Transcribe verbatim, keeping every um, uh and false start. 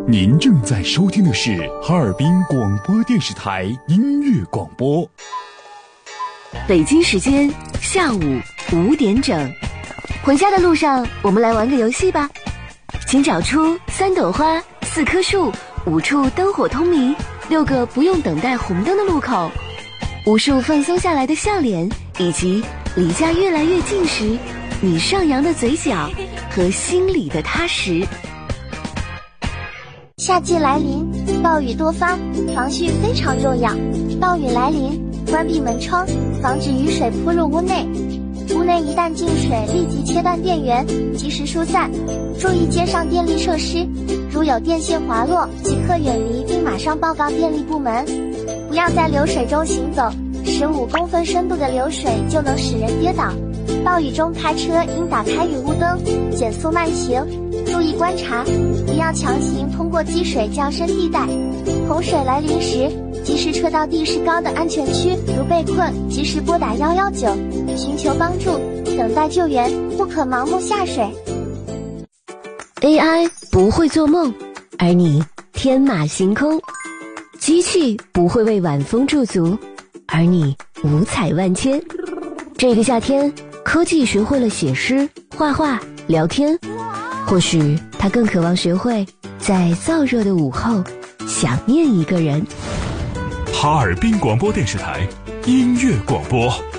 您正在收听的是哈尔滨广播电视台音乐广播。 北京时间下午五点整，回家的路上，我们来玩个游戏吧。请找出三朵花、四棵树、五处灯火通明、六个不用等待红灯的路口，无数放松下来的笑脸，以及离家越来越近时你上扬的嘴角和心里的踏实。 夏季来临，暴雨多发，防汛非常重要。暴雨来临，关闭门窗，防止雨水扑入屋内。屋内一旦进水，立即切断电源，及时疏散。注意街上电力设施，如有电线滑落，即刻远离并马上报告电力部门。不要在流水中行走，十五公分深度的流水就能使人跌倒。暴雨中开车应打开雨雾灯，减速慢行，注意观察，不要强行通过积水较深地带。洪水来临时，及时撤到地势高的安全区，如被困，及时拨打一一九，寻求帮助，等待救援，不可盲目下水。 A I 不会做梦，而你天马行空；机器不会为晚风驻足，而你五彩万千。这个夏天，科技学会了写诗、画画、聊天，或许它更渴望学会在燥热的午后想念一个人。 哈尔滨广播电视台音乐广播。